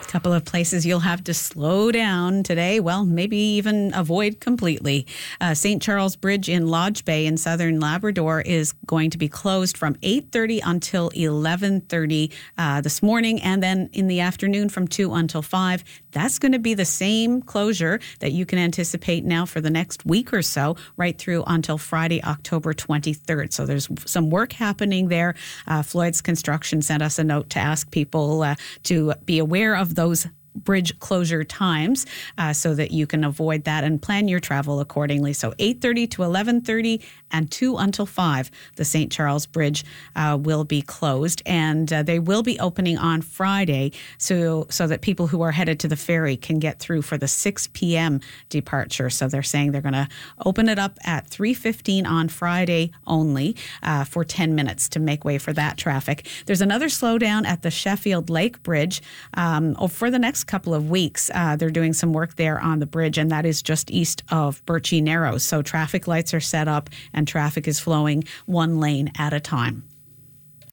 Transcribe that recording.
Couple of places you'll have to slow down today. Well, maybe even avoid completely. St. Charles Bridge in Lodge Bay in southern Labrador is going to be closed from 8:30 until 11:30 this morning, and then in the afternoon from 2 until 5. That's going to be the same closure that you can anticipate now for the next week or so, right through until Friday, October 23rd. So there's some work happening there. Floyd's Construction sent us a note to ask people to be aware of those bridge closure times so that you can avoid that and plan your travel accordingly. So 8:30 to 11:30 and 2 until 5, the St. Charles Bridge will be closed, and they will be opening on Friday so that people who are headed to the ferry can get through for the 6 p.m. departure. So they're saying they're going to open it up at 3:15 on Friday only for 10 minutes to make way for that traffic. There's another slowdown at the Sheffield Lake Bridge for the next couple of weeks. They're doing some work there on the bridge, and that is just east of Birchie Narrows. So traffic lights are set up and traffic is flowing one lane at a time.